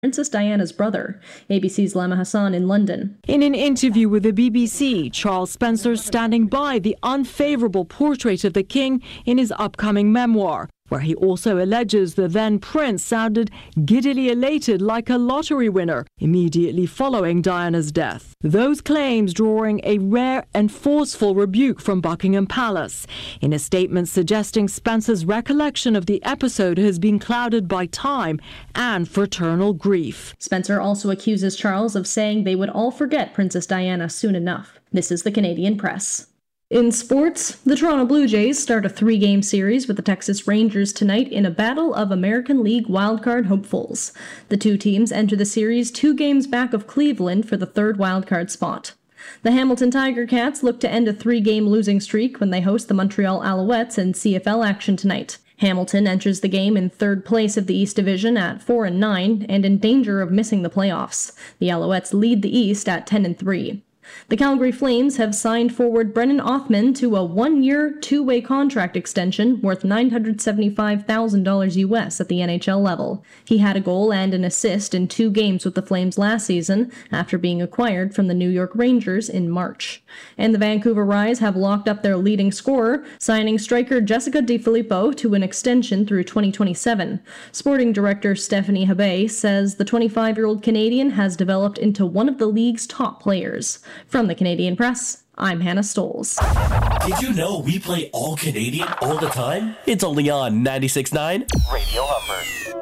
Princess Diana's brother. ABC's Lama Hassan in London. In an interview with the BBC, Charles Spencer standing by the unfavourable portrait of the king in his upcoming memoir, where he also alleges the then prince sounded giddily elated like a lottery winner immediately following Diana's death. Those claims drawing a rare and forceful rebuke from Buckingham Palace, in a statement suggesting Spencer's recollection of the episode has been clouded by time and fraternal grief. Spencer also accuses Charles of saying they would all forget Princess Diana soon enough. This is the Canadian Press. In sports, the Toronto Blue Jays start a 3-game series with the Texas Rangers tonight in a battle of American League wildcard hopefuls. The two teams enter the series 2 games back of Cleveland for the 3rd wildcard spot. The Hamilton Tiger Cats look to end a 3-game losing streak when they host the Montreal Alouettes in CFL action tonight. Hamilton enters the game in 3rd place of the East Division at 4-9 and in danger of missing the playoffs. The Alouettes lead the East at 10-3. The Calgary Flames have signed forward Brennan Othmann to a 1-year, 2-way contract extension worth $975,000 US at the NHL level. He had a goal and an assist in 2 games with the Flames last season after being acquired from the New York Rangers in March. And the Vancouver Rise have locked up their leading scorer, signing striker Jessica DiFilippo to an extension through 2027. Sporting director Stephanie Habay says the 25-year-old Canadian has developed into one of the league's top players. From the Canadian Press, I'm Hannah Stoles. Did you know we play all Canadian all the time? It's only on 96.9 Radio Humber.